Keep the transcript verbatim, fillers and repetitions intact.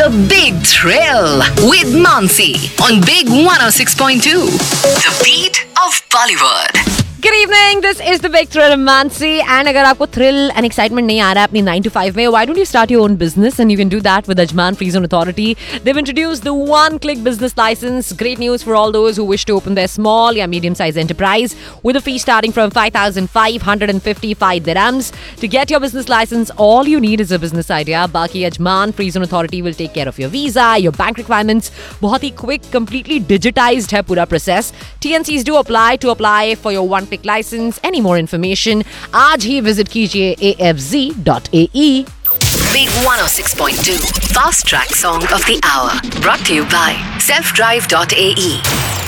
The Big Thrill with Mansi on Big one oh six point two. The beat of Bollywood. Good evening, this is the Big Thrill Mansi, and अगर आपको thrill and excitement नहीं आ रहा है अपनी nine to five में, why don't you start your own business and you can do that with Ajman Free Zone Authority. They've introduced the one-click business license. Great news for all those who wish to open their small or medium-sized enterprise with a fee starting from five thousand five hundred fifty-five dirhams. To get your business license, all you need is a business idea. Baki Ajman Free Zone Authority will take care of your visa, your bank requirements. बहुत ही quick, completely digitized है पूरा process. T N Cs do apply. To apply for your one license. Any more information? आज ही visit कीजिए A F Z dot A E. Big one oh six point two Fast Track Song of the Hour brought to you by self drive dot A E.